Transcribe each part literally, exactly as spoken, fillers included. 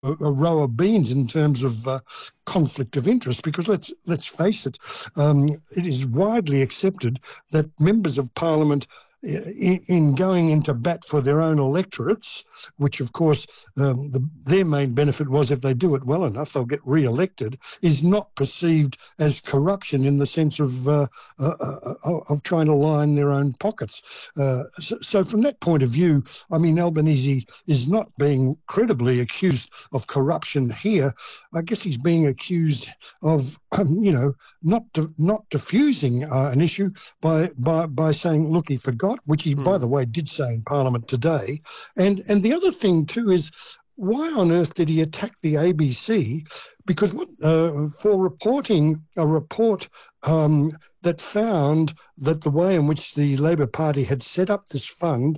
a, a row of beans in terms of uh, conflict of interest, because let's let's face it, um, it is widely accepted that members of parliament, in, in going into bat for their own electorates, which of course um, the, their main benefit was if they do it well enough, they'll get re-elected, is not perceived as corruption in the sense of uh, uh, uh, of trying to line their own pockets. Uh, so, so from that point of view, I mean, Albanese is not being credibly accused of corruption here. I guess he's being accused of, um, you know, not de- not diffusing uh, an issue by by by saying, look, he forgot, which he, by Mm. the way, did say in Parliament today. And and the other thing too is, why on earth did he attack the A B C? Because what, uh, for reporting a report um, that found that the way in which the Labor Party had set up this fund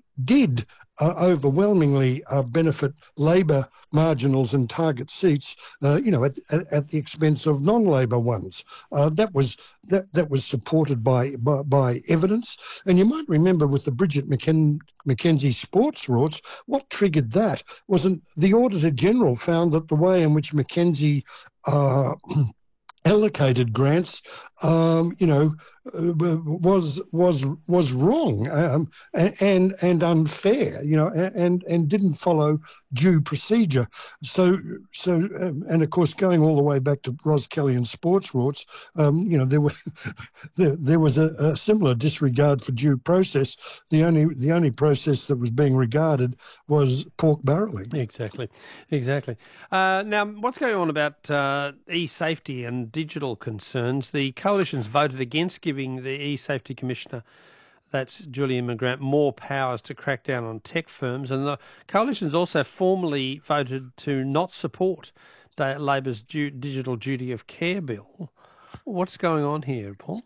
did uh, overwhelmingly uh, benefit Labor marginals and target seats, uh, you know, at, at, at the expense of non-Labor ones. Uh, that was that that was supported by, by by evidence. And you might remember with the Bridget McKen, McKenzie sports rorts, what triggered that wasn't the Auditor General found that the way in which McKenzie uh, allocated grants, um, you know, uh, was was was wrong, um, and and unfair, you know, and and didn't follow due procedure. So so um, and of course, going all the way back to Ros Kelly and sports rorts, um, you know, there were there, there was a, a similar disregard for due process. The only the only process that was being regarded was pork barrelling. Exactly, exactly. Uh, now, what's going on about uh, e-safety and digital concerns? The coalition's voted against giving the e-safety commissioner, that's Julian McGrath, more powers to crack down on tech firms, and the coalition's also formally voted to not support Labor's du- digital duty of care bill. What's going on here, Paul?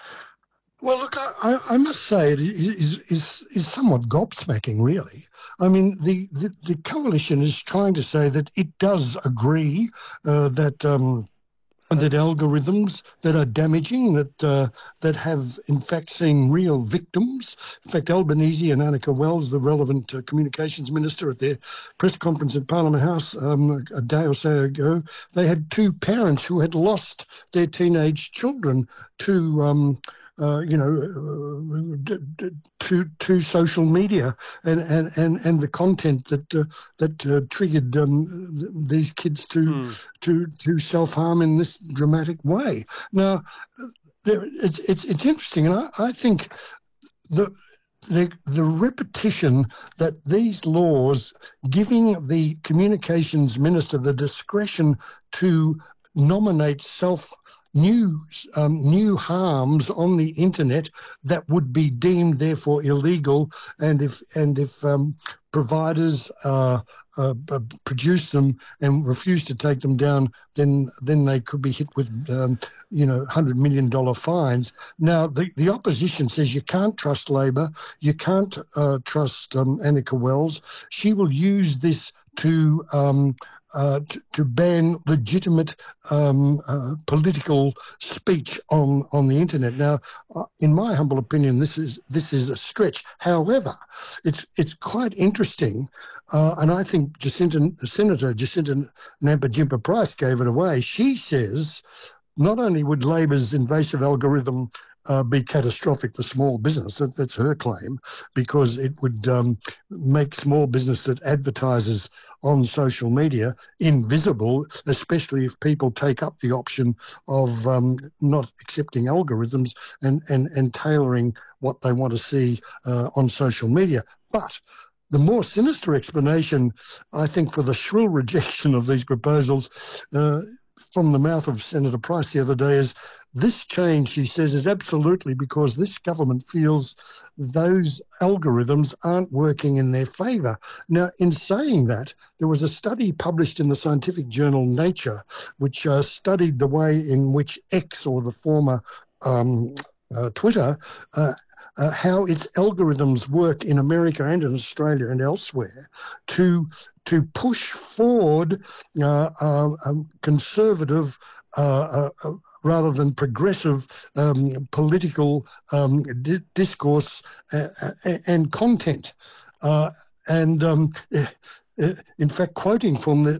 Well, look, I, I must say it is, is is somewhat gobsmacking, really. I mean, the, the, the coalition is trying to say that it does agree uh, that um, that algorithms that are damaging, that uh, that have in fact seen real victims. In fact, Albanese and Annika Wells, the relevant uh, communications minister, at their press conference at Parliament House um, a day or so ago, they had two parents who had lost their teenage children to. Um, uh, you know, uh, d- d- to to social media and, and, and, and the content that uh, that uh, triggered um, th- these kids to Mm. to to self harm in this dramatic way. Now, there, it's it's it's interesting, and I, I think the. The, the repetition that these laws giving the communications minister the discretion to nominate self new um, new harms on the internet that would be deemed therefore illegal, and if and if um, providers uh, uh, produce them and refuse to take them down, then then they could be hit with um, you know hundred million dollar fines. Now the the opposition says you can't trust Labor, you can't uh, trust um, Annika Wells. She will use this to um, uh, to, to ban legitimate um, uh, political speech on, on the internet. Now, uh, in my humble opinion, this is this is a stretch. However, it's it's quite interesting, uh, and I think Jacinta, Senator Jacinta Nampijinpa Price gave it away. She says not only would Labor's invasive algorithm uh, be catastrophic for small business, that, that's her claim, because it would um, make small business that advertises on social media invisible, especially if people take up the option of um, not accepting algorithms and, and, and tailoring what they want to see uh, on social media. But the more sinister explanation, I think, for the shrill rejection of these proposals uh, from the mouth of Senator Price the other day is this change, she says, is absolutely because this government feels those algorithms aren't working in their favour. Now, in saying that, there was a study published in the scientific journal Nature, which uh, studied the way in which X, or the former um, uh, Twitter, uh, uh, how its algorithms work in America and in Australia and elsewhere to to push forward uh, uh, um, conservative uh, uh, rather than progressive um, political um, di- discourse uh, uh, and content. Uh, and um, in fact, quoting from the